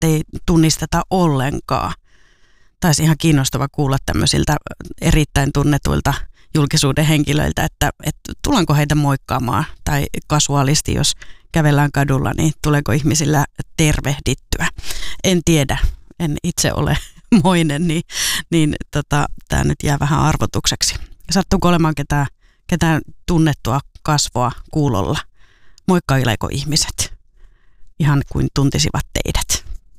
ettei tunnisteta ollenkaan. Taisi ihan kiinnostava kuulla tämmöisiltä erittäin tunnetuilta julkisuuden henkilöiltä, että tullaanko heitä moikkaamaan tai kasuaalisti, jos kävellään kadulla, niin tuleeko ihmisillä tervehdittyä. En tiedä, en itse ole moinen, niin tämä nyt jää vähän arvotukseksi. Sattuuko olemaan ketään tunnettua kasvoa kuulolla? Moikkaileeko ihmiset? Ihan kuin tuntisivat teidät.